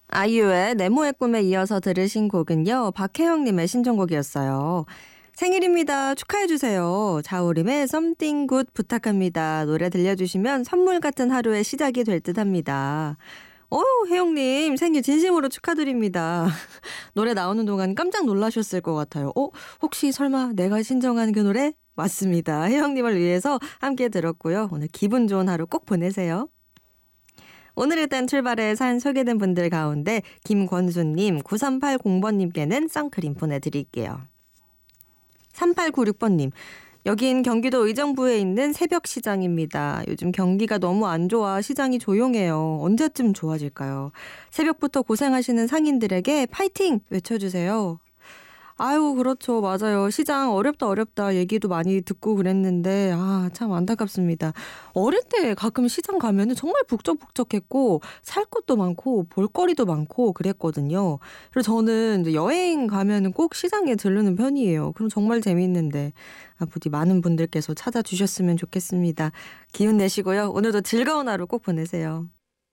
아이유의 네모의 꿈에 이어서 들으신 곡은요, 박혜영님의 신청곡이었어요. 생일입니다. 축하해주세요. 자우림의 Something Good 부탁합니다. 노래 들려주시면 선물 같은 하루의 시작이 될 듯합니다. 혜영님 생일 진심으로 축하드립니다. 노래 나오는 동안 깜짝 놀라셨을 것 같아요. 혹시 설마 내가 신청한 그 노래? 맞습니다. 혜영님을 위해서 함께 들었고요. 오늘 기분 좋은 하루 꼭 보내세요. 오늘 일단 출발에 사연 소개된 분들 가운데 김권수님, 9380번님께는 선크림 보내드릴게요. 3896번님, 여긴 경기도 의정부에 있는 새벽시장입니다. 요즘 경기가 너무 안 좋아 시장이 조용해요. 언제쯤 좋아질까요? 새벽부터 고생하시는 상인들에게 파이팅 외쳐주세요. 아유, 그렇죠. 맞아요. 시장 어렵다 얘기도 많이 듣고 그랬는데, 참 안타깝습니다. 어릴 때 가끔 시장 가면은 정말 북적북적했고, 살 것도 많고, 볼거리도 많고 그랬거든요. 그리고 저는 이제 여행 가면은 꼭 시장에 들르는 편이에요. 그럼 정말 재밌는데, 부디 많은 분들께서 찾아주셨으면 좋겠습니다. 기운 내시고요. 오늘도 즐거운 하루 꼭 보내세요.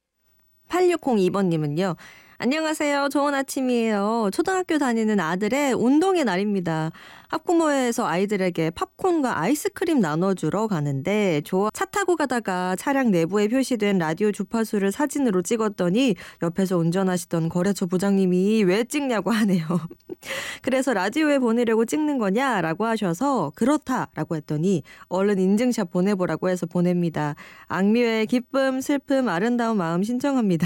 8602번님은요. 안녕하세요. 좋은 아침이에요. 초등학교 다니는 아들의 운동의 날입니다. 학부모회에서 아이들에게 팝콘과 아이스크림 나눠주러 가는데 차 타고 가다가 차량 내부에 표시된 라디오 주파수를 사진으로 찍었더니 옆에서 운전하시던 거래처 부장님이 왜 찍냐고 하네요. 그래서 라디오에 보내려고 찍는 거냐라고 하셔서 그렇다라고 했더니 얼른 인증샷 보내보라고 해서 보냅니다. 악뮤의 기쁨, 슬픔, 아름다운 마음 신청합니다.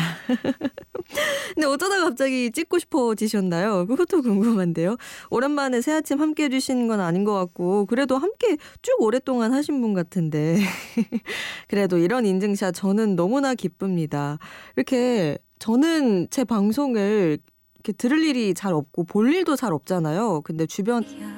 근데 어쩌다 갑자기 찍고 싶어지셨나요? 그것도 궁금한데요. 오랜만에 새아침 함께 해주시는 건 아닌 것 같고 그래도 함께 쭉 오랫동안 하신 분 같은데 그래도 이런 인증샷 저는 너무나 기쁩니다. 이렇게 저는 제 방송을 이렇게 들을 일이 잘 없고 볼 일도 잘 없잖아요. 근데 주변